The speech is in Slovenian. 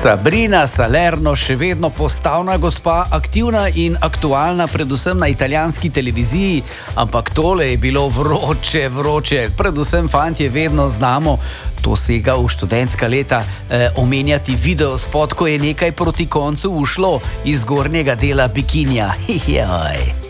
Sabrina Salerno, še vedno postavna gospa, aktivna in aktualna, predvsem na italijanski televiziji, ampak tole je bilo vroče, predvsem fantje vedno znamo, to sega v študentska leta, omenjati videospot, ko je nekaj proti koncu ušlo iz zgornjega dela bikinija.